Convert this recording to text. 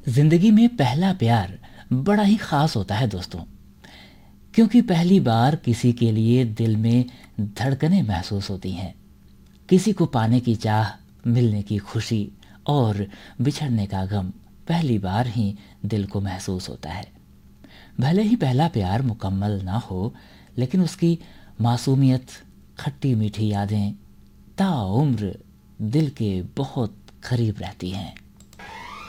जिंदगी में पहला प्यार बड़ा ही खास होता है दोस्तों। क्योंकि पहली बार किसी के लिए दिल में धड़कनें महसूस होती हैं। किसी को पाने की चाह, मिलने की खुशी और बिछड़ने का गम पहली बार ही दिल को महसूस होता है। भले ही पहला प्यार मुकम्मल ना हो, लेकिन उसकी मासूमियत, खट्टी मीठी यादें ताउम्र दिल के बहुत करीब रहती हैं।